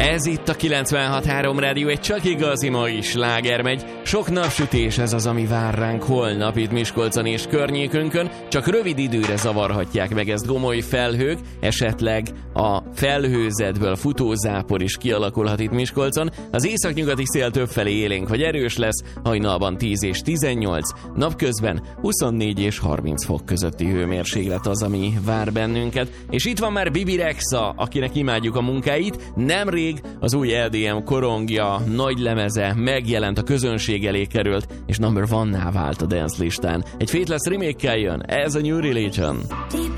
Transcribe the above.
Ez itt a 96.3 Rádió, egy csak igazi mai sláger megy. Sok napsütés, ez az, ami vár ránk holnap itt Miskolcon és környékünkön. Csak rövid időre zavarhatják meg ezt gomoly felhők, esetleg a felhőzetből futózápor is kialakulhat itt Miskolcon. Az északnyugati szél többfelé élénk vagy erős lesz, hajnalban 10 és 18, napközben 24 és 30 fok közötti hőmérséklet az, ami vár bennünket. És itt van már Bibi Rexha, akinek imádjuk a munkáit. Nemrég az új LDM korongja, nagy lemeze megjelent, a közönség elé került, és number one-nál vált a dance listán. Egy Faithless remake-kel jön, ez a New Religion.